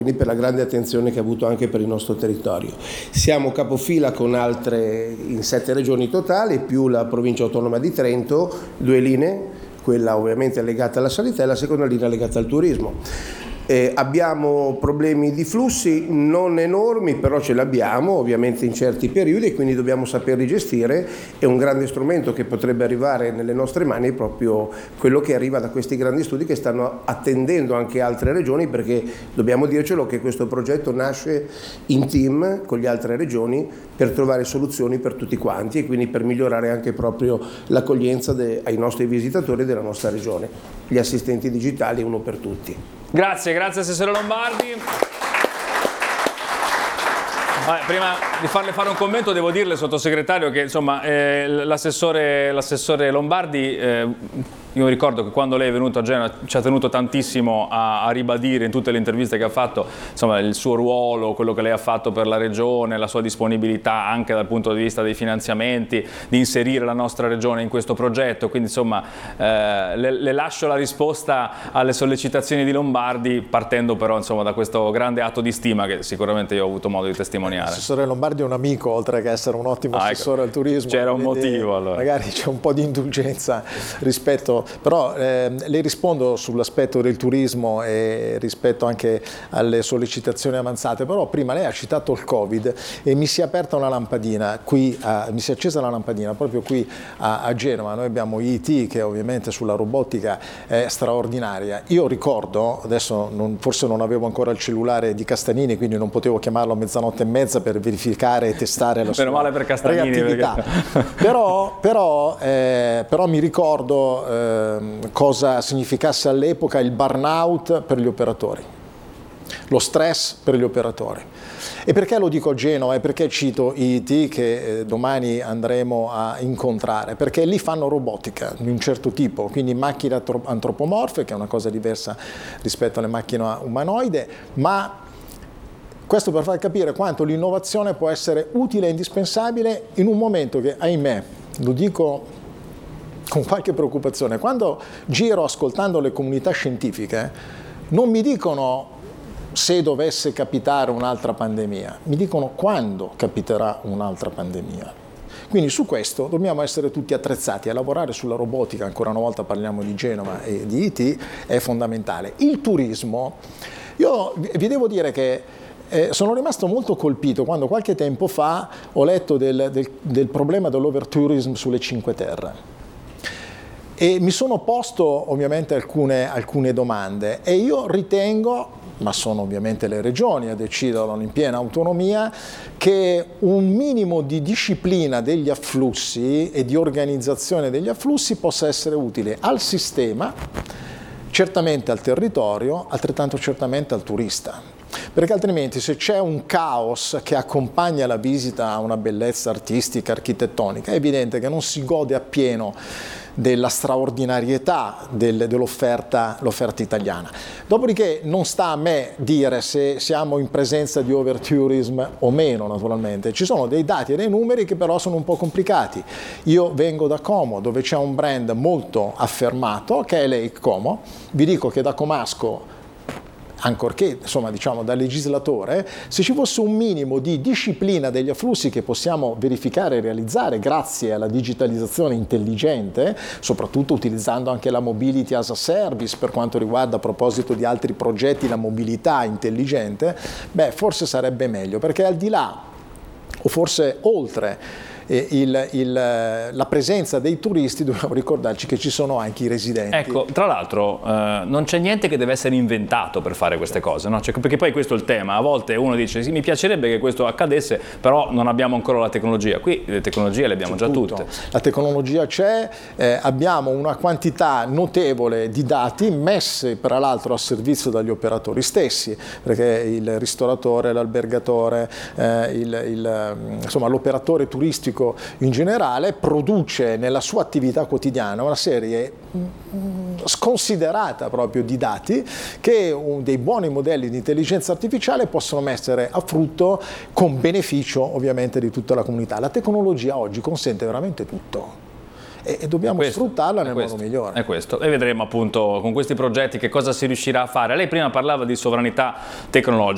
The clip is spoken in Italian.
per la grande attenzione che ha avuto anche per il nostro territorio. Siamo capofila con altre in 7 regioni totali, più la provincia autonoma di Trento, 2 linee, quella ovviamente legata alla sanità e la seconda linea legata al turismo. Abbiamo problemi di flussi non enormi, però ce li abbiamo ovviamente in certi periodi e quindi dobbiamo saperli gestire. È un grande strumento che potrebbe arrivare nelle nostre mani, è proprio quello che arriva da questi grandi studi che stanno attendendo anche altre regioni, perché dobbiamo dircelo che questo progetto nasce in team con le altre regioni per trovare soluzioni per tutti quanti e quindi per migliorare anche proprio l'accoglienza ai nostri visitatori della nostra regione. Gli assistenti digitali, uno per tutti. Grazie Assessore Lombardi. Prima di farle fare un commento devo dirle, Sottosegretario, che insomma l'assessore Lombardi, io mi ricordo che quando lei è venuto a Genova ci ha tenuto tantissimo a ribadire in tutte le interviste che ha fatto, insomma, il suo ruolo, quello che lei ha fatto per la regione, la sua disponibilità anche dal punto di vista dei finanziamenti, di inserire la nostra regione in questo progetto. Quindi insomma le lascio la risposta alle sollecitazioni di Lombardi, partendo però insomma da questo grande atto di stima che sicuramente io ho avuto modo di testimoniare. L'assessore Lombardi è un amico, oltre che essere un ottimo assessore al turismo. C'era un motivo allora. Magari c'è un po' di indulgenza rispetto, però le rispondo sull'aspetto del turismo e rispetto anche alle sollecitazioni avanzate, però prima lei ha citato il Covid e mi si è aperta una lampadina qui, mi si è accesa una lampadina proprio qui a Genova. Noi abbiamo IT che ovviamente sulla robotica è straordinaria. Io ricordo, adesso forse non avevo ancora il cellulare di Castanini, quindi non potevo chiamarlo a mezzanotte e mezza per verificare e testare la sua reattività. Però mi ricordo cosa significasse all'epoca il burnout per gli operatori, lo stress per gli operatori. E perché lo dico a Genova e perché cito IT che domani andremo a incontrare? Perché lì fanno robotica di un certo tipo, quindi macchine antropomorfe, che è una cosa diversa rispetto alle macchine umanoide, ma questo per far capire quanto l'innovazione può essere utile e indispensabile in un momento che, ahimè, lo dico con qualche preoccupazione, quando giro ascoltando le comunità scientifiche non mi dicono se dovesse capitare un'altra pandemia, mi dicono quando capiterà un'altra pandemia. Quindi su questo dobbiamo essere tutti attrezzati a lavorare sulla robotica, ancora una volta parliamo di Genova e di IT, è fondamentale. Il turismo, io vi devo dire che sono rimasto molto colpito quando qualche tempo fa ho letto del problema dell'overtourism sulle Cinque Terre. E mi sono posto ovviamente alcune domande e io ritengo, ma sono ovviamente le regioni a deciderlo in piena autonomia, che un minimo di disciplina degli afflussi e di organizzazione degli afflussi possa essere utile al sistema, certamente al territorio, altrettanto certamente al turista. Perché altrimenti se c'è un caos che accompagna la visita a una bellezza artistica, architettonica, è evidente che non si gode appieno della straordinarietà dell'offerta italiana. Dopodiché non sta a me dire se siamo in presenza di overtourism o meno, naturalmente. Ci sono dei dati e dei numeri che però sono un po' complicati. Io vengo da Como, dove c'è un brand molto affermato, che è Lake Como. Vi dico che da comasco, ancorché insomma diciamo da legislatore, se ci fosse un minimo di disciplina degli afflussi che possiamo verificare e realizzare grazie alla digitalizzazione intelligente, soprattutto utilizzando anche la mobility as a service per quanto riguarda, a proposito di altri progetti, la mobilità intelligente, beh, forse sarebbe meglio, perché al di là o forse oltre la presenza dei turisti dobbiamo ricordarci che ci sono anche i residenti. Ecco, tra l'altro non c'è niente che deve essere inventato per fare queste cose, no? Cioè, perché poi questo è il tema, a volte uno dice sì, mi piacerebbe che questo accadesse, però non abbiamo ancora la tecnologia. Qui le tecnologie le abbiamo già tutte. La tecnologia c'è, abbiamo una quantità notevole di dati messe tra l'altro a servizio dagli operatori stessi, perché il ristoratore, l'albergatore, insomma l'operatore turistico in generale produce nella sua attività quotidiana una serie sconsiderata proprio di dati che dei buoni modelli di intelligenza artificiale possono mettere a frutto con beneficio ovviamente di tutta la comunità. La tecnologia oggi consente veramente tutto e dobbiamo sfruttarla nel modo migliore. È questo, e vedremo appunto con questi progetti che cosa si riuscirà a fare. Lei prima parlava di sovranità tecnologica.